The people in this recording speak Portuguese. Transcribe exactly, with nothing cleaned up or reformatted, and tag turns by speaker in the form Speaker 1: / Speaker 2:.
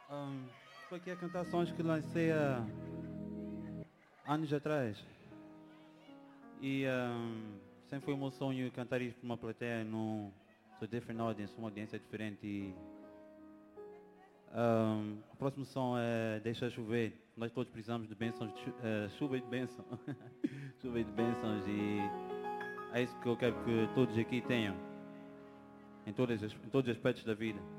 Speaker 1: Um, Estou aqui a cantar sons que lancei há anos atrás. E um, sempre foi o meu sonho cantar isto para uma plateia num so different audience, uma audiência diferente. E um, o próximo som é Deixa Chover. Nós todos precisamos de bênçãos, de chu uh, chuva e de bênção. Chuva e de bênçãos. E é isso que eu quero que todos aqui tenham. Em todos, em todos os aspectos da vida.